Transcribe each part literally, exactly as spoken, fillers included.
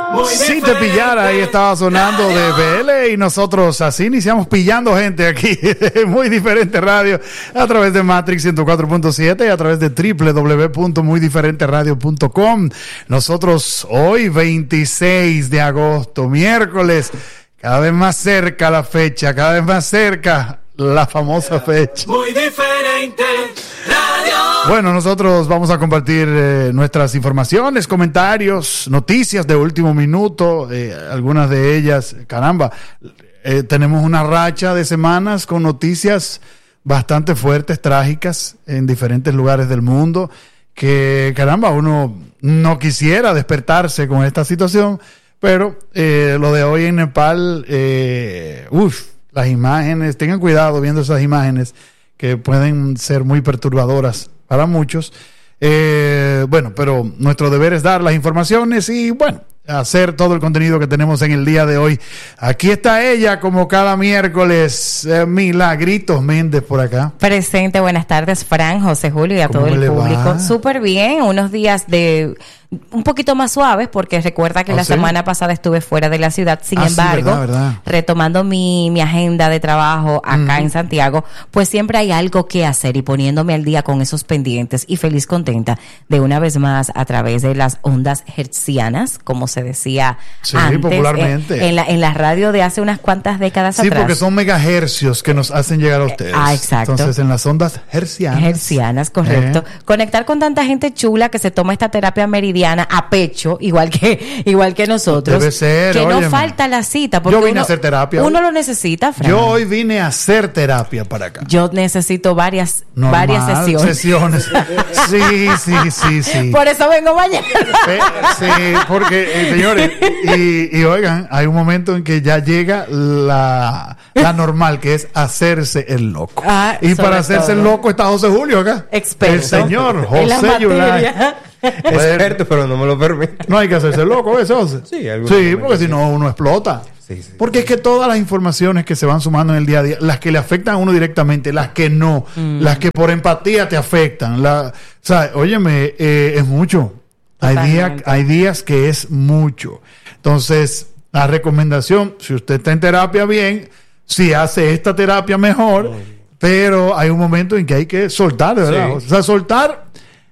Si te pillara, ahí estaba sonando de B L y nosotros así iniciamos pillando gente aquí. Muy Diferente Radio a través de Matrix ciento cuatro punto siete y a través de doble u doble u doble u punto muy diferente radio punto com. Nosotros hoy veintiséis de agosto, miércoles, cada vez más cerca la fecha, cada vez más cerca la famosa fecha. Muy Diferente Radio. Bueno, nosotros vamos a compartir eh, nuestras informaciones, comentarios, noticias de último minuto, eh, algunas de ellas, caramba, eh, tenemos una racha de semanas con noticias bastante fuertes, trágicas, en diferentes lugares del mundo, que caramba, uno no quisiera despertarse con esta situación, pero eh, lo de hoy en Nepal, eh, uff, las imágenes, tengan cuidado viendo esas imágenes que pueden ser muy perturbadoras para muchos. Eh, bueno, pero nuestro deber es dar las informaciones y, bueno, hacer todo el contenido que tenemos en el día de hoy. Aquí está ella, como cada miércoles, eh, Milagritos Méndez por acá. Presente, buenas tardes, Fran, José Julio y a todo el público. Súper bien, unos días de un poquito más suaves, porque recuerda que ¿Oh, la sí? semana pasada estuve fuera de la ciudad. Sin ah, embargo, sí, verdad, verdad. retomando mi, mi agenda de trabajo acá mm. en Santiago, pues siempre hay algo que hacer y poniéndome al día con esos pendientes y feliz, contenta de una vez más a través de las ondas hertzianas, como se decía sí, antes, popularmente. Eh, en, la, en la radio de hace unas cuantas décadas sí, atrás. Sí, porque son megahercios que nos hacen llegar a ustedes. Ah, exacto. Entonces, en las ondas hertzianas. Hertzianas, correcto. Eh. Conectar con tanta gente chula que se toma esta terapia meridiana a pecho, igual que igual que nosotros. Debe ser, que óyeme. no falta la cita. Porque yo vine uno, a hacer terapia. Uno lo necesita, Fran. Yo hoy vine a hacer terapia para acá. Yo necesito varias, Normal, varias sesiones. sesiones. Sí, sí, sí, sí. Por eso vengo mañana. Eh, sí, porque, eh, señores, y, y oigan, hay un momento en que ya llega la, la normal, que es hacerse el loco. Ah, y para hacerse todo. el loco está José Julio acá. Experto. El señor José Yulay. Experto, pero no me lo permite. No hay que hacerse loco, eso. Sí, sí porque si no uno explota. Sí, sí, porque sí. es que todas las informaciones que se van sumando en el día a día, las que le afectan a uno directamente, las que no, mm. las que por empatía te afectan, la, o sea, óyeme, eh, es mucho. Hay días, hay días que es mucho. Entonces, la recomendación, si usted está en terapia, bien, si hace esta terapia, mejor, mm. pero hay un momento en que hay que soltar, ¿verdad? Sí. O sea, soltar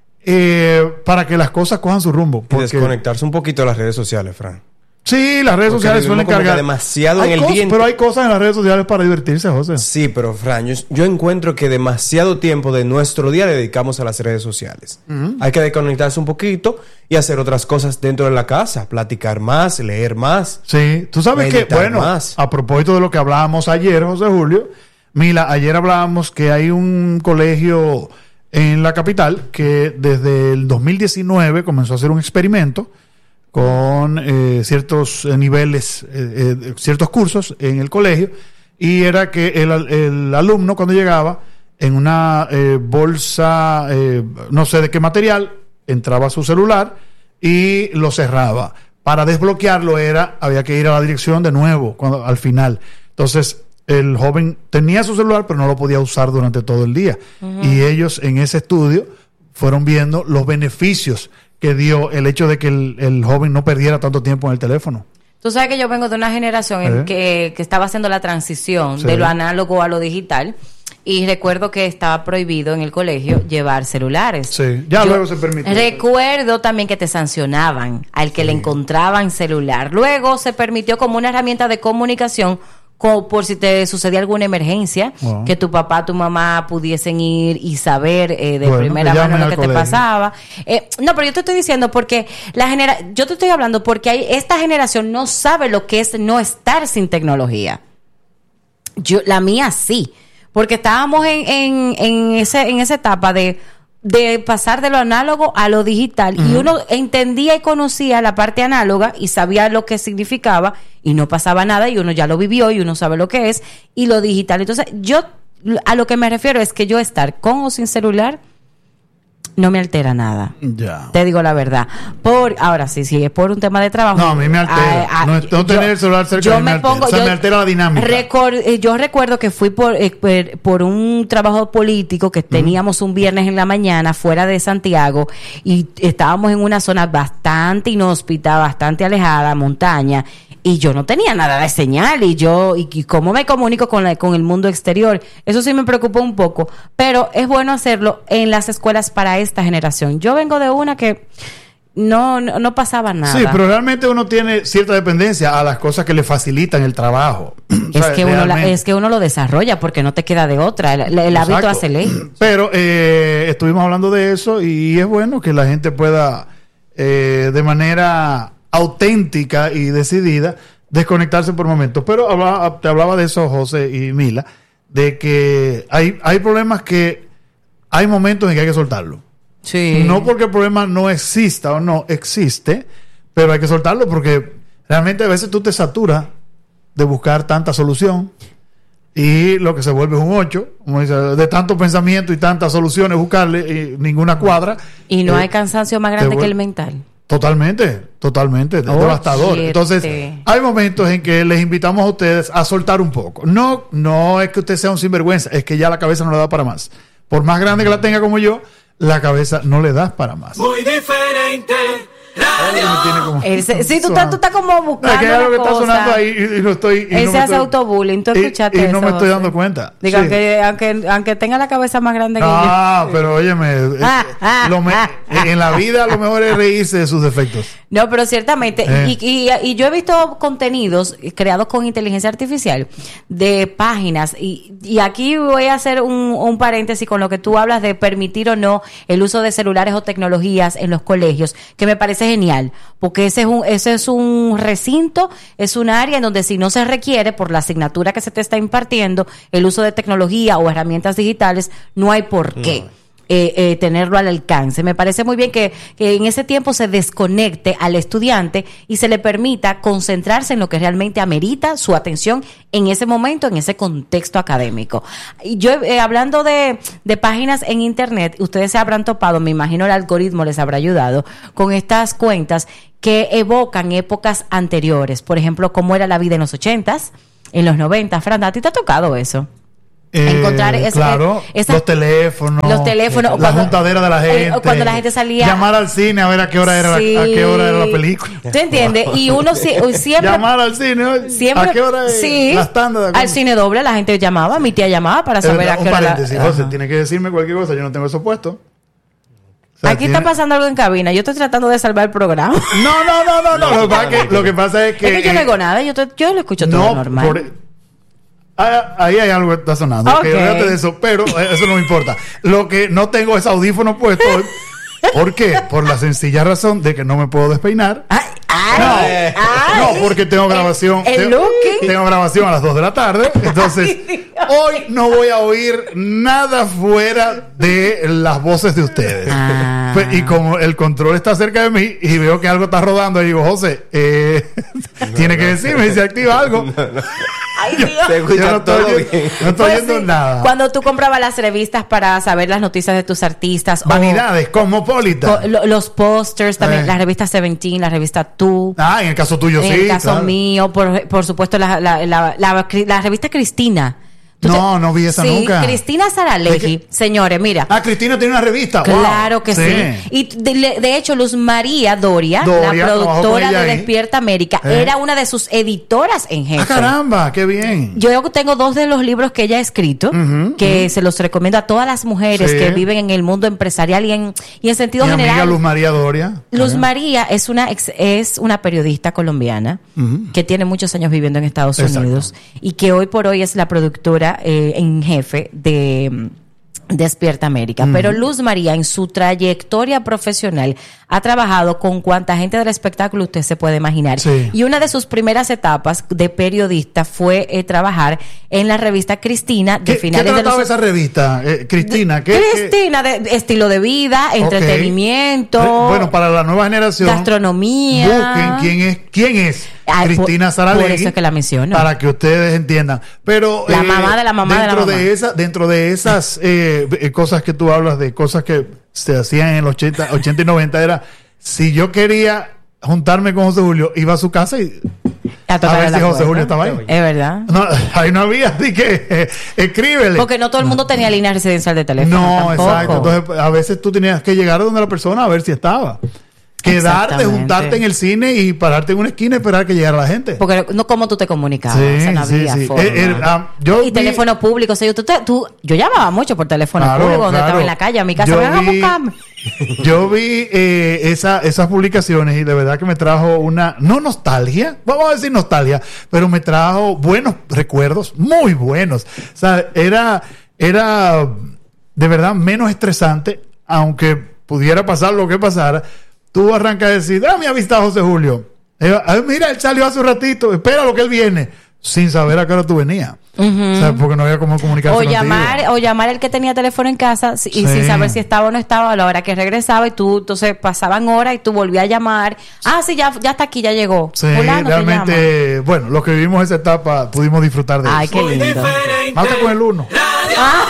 eh, para que las cosas cojan su rumbo. Porque... Y desconectarse un poquito de las redes sociales, Fran. Sí, las redes Porque sociales suelen cargar demasiado hay en el cosas, día. Pero hay cosas en las redes sociales para divertirse, José. Sí, pero Fran, yo, yo encuentro que demasiado tiempo de nuestro día le dedicamos a las redes sociales. Uh-huh. Hay que desconectarse un poquito y hacer otras cosas dentro de la casa, platicar más, leer más. Sí, tú sabes que, bueno, más. A propósito de lo que hablábamos ayer, José Julio, Mila, ayer hablábamos que hay un colegio en la capital que desde el dos mil diecinueve comenzó a hacer un experimento con eh, ciertos eh, niveles, eh, eh, ciertos cursos en el colegio, y era que el, el alumno cuando llegaba en una eh, bolsa, eh, no sé de qué material, entraba su celular y lo cerraba. Para desbloquearlo era, había que ir a la dirección de nuevo, cuando, al final. Entonces, el joven tenía su celular, pero no lo podía usar durante todo el día. Uh-huh. Y ellos en ese estudio fueron viendo los beneficios que dio el hecho de que el, el joven no perdiera tanto tiempo en el teléfono. Tú sabes que yo vengo de una generación ¿Eh? en que, que estaba haciendo la transición sí. de lo análogo a lo digital, y recuerdo que estaba prohibido en el colegio llevar celulares. Sí, ya yo luego se permitió. Recuerdo también que te sancionaban al que sí. le encontraban celular. Luego se permitió como una herramienta de comunicación, como por si te sucedía alguna emergencia, wow. que tu papá, tu mamá pudiesen ir y saber eh, de bueno, primera mano lo que te pasaba. Eh, no, pero yo te estoy diciendo porque la genera, yo te estoy hablando porque hay, esta generación no sabe lo que es no estar sin tecnología. Yo, la mía sí, porque estábamos en, en, en ese, en esa etapa de de pasar de lo análogo a lo digital, uh-huh. y uno entendía y conocía la parte análoga y sabía lo que significaba y no pasaba nada, y uno ya lo vivió y uno sabe lo que es, y lo digital. Entonces yo a lo que me refiero es que yo estar con o sin celular no me altera nada. Ya. Te digo la verdad. Por ahora sí, sí, es por un tema de trabajo. No, a mí me altera. A, a, no, no yo, tener el celular cerca yo de mí me, me pongo, altera. O sea, yo, me altera la dinámica. Record, yo recuerdo que fui por, eh, por, por un trabajo político que teníamos uh-huh. un viernes en la mañana fuera de Santiago y estábamos en una zona bastante inhóspita, bastante alejada, montaña. Y yo no tenía nada de señal y yo, y, y cómo me comunico con, la, con el mundo exterior. Eso sí me preocupó un poco, pero es bueno hacerlo en las escuelas para esta generación. Yo vengo de una que no, no, no pasaba nada. Sí, pero realmente uno tiene cierta dependencia a las cosas que le facilitan el trabajo. Es, o sea, que, uno la, es que uno lo desarrolla porque no te queda de otra. El, el hábito hace ley. Pero eh, estuvimos hablando de eso y es bueno que la gente pueda eh, de manera auténtica y decidida desconectarse por momentos. Pero hablaba, te hablaba de eso, José y Mila, de que hay, hay problemas que hay momentos en que hay que soltarlo. Sí. No porque el problema no exista o no existe, pero hay que soltarlo porque realmente a veces tú te saturas de buscar tanta solución y lo que se vuelve es un ocho, como dice, de tanto pensamiento y tantas soluciones buscarle y ninguna cuadra. Y no eh, hay cansancio más grande que el mental. Totalmente, totalmente, oh, devastador. siete. Entonces, hay momentos en que les invitamos a ustedes a soltar un poco. No, no es que usted sea un sinvergüenza, es que ya la cabeza no le da para más. Por más grande que la tenga como yo, la cabeza no le da para más. Muy diferente. Radio. Ese, sí, tú estás, tú estás como buscando. Es que hay algo que está sonando ahí y, y no estoy. Y Ese no me hace estoy, autobullying, tú escuchaste y, y eso. no me estoy José. dando cuenta. Digo, sí. aunque, aunque, aunque tenga la cabeza más grande que ah, yo. Ah, pero óyeme, ah, ah, lo me, ah, en la vida lo mejor es reírse de sus defectos. No, pero ciertamente, eh. y, y, y yo he visto contenidos creados con inteligencia artificial de páginas, y, y aquí voy a hacer un, un paréntesis con lo que tú hablas de permitir o no el uso de celulares o tecnologías en los colegios, que me parece genial, porque ese es un, ese es un recinto, es un área en donde si no se requiere por la asignatura que se te está impartiendo el uso de tecnología o herramientas digitales, no hay por qué. No. Eh, eh, tenerlo al alcance. Me parece muy bien que, que en ese tiempo se desconecte al estudiante y se le permita concentrarse en lo que realmente amerita su atención en ese momento, en ese contexto académico. Y yo, eh, hablando de, de páginas en internet, ustedes se habrán topado, me imagino el algoritmo les habrá ayudado, con estas cuentas que evocan épocas anteriores. Por ejemplo, cómo era la vida en los ochentas, en los noventas. Fran, ¿a ti te ha tocado eso? Eh, encontrar ese, claro, esa, los teléfonos, los teléfonos, la cuando, juntadera de la gente, eh, cuando la gente salía, llamar al cine a ver a qué hora era, sí, la, a qué hora era la película. ¿Te entiendes? Y uno si, siempre llamar al cine, siempre, a qué hora es sí, las tandas. Al cine doble la gente llamaba, mi tía llamaba para saber a qué hora. Un paréntesis, José, tiene que decirme cualquier cosa, yo no tengo eso puesto. O sea, aquí tiene... está pasando algo en cabina. Yo estoy tratando de salvar el programa. No, no, no, no, no. Lo, que pasa que, lo que pasa es que. Es que yo no digo nada. Yo, te, yo lo escucho todo no, normal. Por, ahí hay algo que está sonando. Okay. Okay, olvídate de eso, pero eso no me importa. Lo que no tengo es audífono puesto. ¿Por qué? Por la sencilla razón de que no me puedo despeinar. Ay, ay, no, ay, no, porque tengo grabación. El, el tengo, looking. tengo grabación a las dos de la tarde. Entonces, ay, hoy no voy a oír nada fuera de las voces de ustedes. Ah. Pues, y como el control está cerca de mí y veo que algo está rodando, y digo, José, eh, no, tiene no, que decirme no, si se activa algo. No, no. Ay, Dios. Yo, yo no estoy, bien. no estoy pues oyendo sí, nada. Cuando tú comprabas las revistas para saber las noticias de tus artistas. Vanidades, Cosmopolitan. Co- lo, los pósters también, eh. las revistas Seventeen, la revista Tú. Ah, en el caso tuyo en sí. En el caso claro. mío, por, por supuesto, la, la, la, la, la, la revista Cristina. Entonces, no, no vi esa sí, nunca. Cristina Saralegui, señores, mira. Ah, Cristina tiene una revista. Claro wow. que sí. sí. Y de, de hecho, Luz María Doria, Doria la productora de Despierta América, eh. era una de sus editoras en jefe. Ah, caramba, qué bien. Yo tengo dos de los libros que ella ha escrito, uh-huh, que uh-huh. se los recomiendo a todas las mujeres sí. que viven en el mundo empresarial y en, y en sentido Mi general. Amiga Luz María Doria. Luz uh-huh. María es una ex, es una periodista colombiana uh-huh. que tiene muchos años viviendo en Estados Exacto. Unidos y que hoy por hoy es la productora eh, en jefe de Despierta América. Uh-huh. Pero Luz María, en su trayectoria profesional, ha trabajado con cuanta gente del espectáculo usted se puede imaginar. Sí. Y una de sus primeras etapas de periodista fue eh, trabajar en la revista Cristina de ¿Qué, finales ¿qué de los... esa revista? Eh, Cristina, ¿qué? Cristina, qué? de estilo de vida, okay. entretenimiento. Re, bueno, para la nueva generación. Gastronomía. Busquen quién es, quién es Ay, Cristina por, Saralegui. Por eso es que la menciono. Para que ustedes entiendan. Pero la eh, mamá de la mamá dentro de la mamá. De esa, dentro de esas eh, cosas que tú hablas, de cosas que se hacían en el ochenta, ochenta y noventa, era si yo quería juntarme con José Julio, iba a su casa y a, a ver si José Julio estaba ahí. Es verdad. No, ahí no había, así que eh, escríbele. Porque no todo el mundo no. tenía línea residencial de teléfono. No, tampoco. Exacto. Entonces, a veces tú tenías que llegar a donde la persona a ver si estaba. Quedarte, juntarte en el cine y pararte en una esquina y esperar que llegara la gente. Porque no, ¿cómo tú te comunicabas? Sí, o sea, no había sí, sí. forma. Eh, eh, um, yo y vi... teléfono público. O sea, yo, tú, tú, yo llamaba mucho por teléfono claro, público cuando claro. estaba en la calle. A mi casa, yo vengan vi, a buscarme. Yo vi eh, esa, esas publicaciones y de verdad que me trajo una, no nostalgia, vamos a decir nostalgia, pero me trajo buenos recuerdos, muy buenos. O sea, era, era de verdad menos estresante, aunque pudiera pasar lo que pasara. Tú arrancas a decir, dame a visitar a José Julio. Eh, mira, él salió hace un ratito, espera lo que él viene, sin saber a qué hora tú venías. Uh-huh. O sea, porque no había cómo comunicarse o contigo. llamar o llamar al que tenía teléfono en casa y sí. sin saber si estaba o no estaba a la hora que regresaba, y tú entonces pasaban horas y tú volvías a llamar. Ah, sí, ya, ya está aquí, ya llegó. Sí, Fulano, realmente, bueno, los que vivimos esa etapa pudimos disfrutar de Ay, eso. Ay, qué lindo. Mata con el uno. Ah.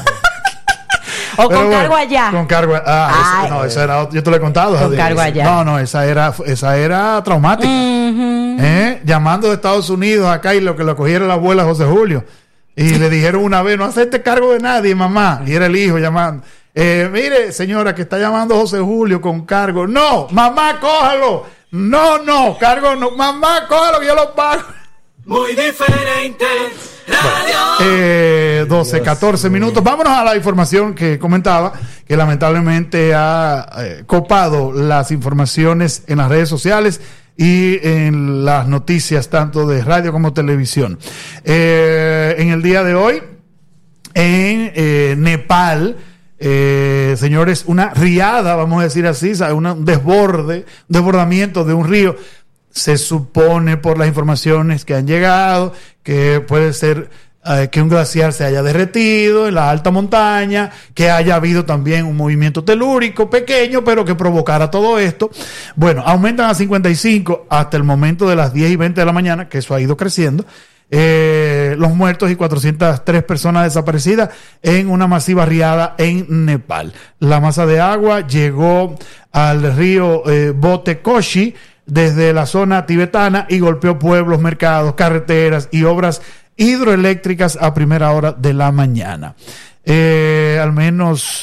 O Pero con bueno, cargo allá. Con cargo allá. Ah, esa, no, esa era, yo te lo he contado. Con de, cargo allá. No, no, esa era, esa era traumática. Uh-huh. ¿Eh? Llamando de Estados Unidos acá y lo que lo cogiera la abuela José Julio. Y le dijeron una vez, no hacerte cargo de nadie, mamá. Y era el hijo llamando. Eh, mire, señora, que está llamando José Julio con cargo. No, mamá, cójalo. No, no, cargo no. Mamá, cójalo, que yo lo pago. Muy diferente. Bueno, eh, doce, catorce minutos. Vámonos a la información que comentaba, que lamentablemente ha eh, copado las informaciones en las redes sociales y en las noticias tanto de radio como televisión. Eh, en el día de hoy, en eh, Nepal, eh, señores, una riada, vamos a decir así, una, un desborde, un desbordamiento de un río. Se supone por las informaciones que han llegado que puede ser eh, que un glaciar se haya derretido en la alta montaña, que haya habido también un movimiento telúrico pequeño, pero que provocara todo esto. Bueno, aumentan a cincuenta y cinco hasta el momento de las diez y veinte de la mañana, que eso ha ido creciendo. Eh, los muertos y cuatrocientas tres personas desaparecidas en una masiva riada en Nepal. La masa de agua llegó al río eh, Botekoshi desde la zona tibetana y golpeó pueblos, mercados, carreteras y obras hidroeléctricas a primera hora de la mañana. Eh, al menos